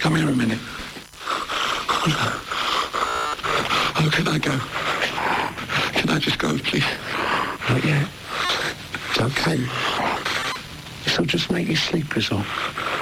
Come here a minute. Oh, can I go? Can I just go, please? Not yet. It's okay. This'll just make you sleep, is all.